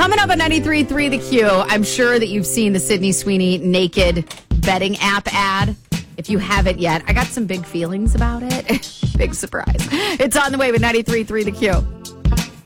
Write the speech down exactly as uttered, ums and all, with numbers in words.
Coming up on ninety-three point three The Q, I'm sure that you've seen the Sydney Sweeney naked betting app ad. If you haven't yet, I got some big feelings about it. Big surprise. It's on the way with ninety-three point three The Q.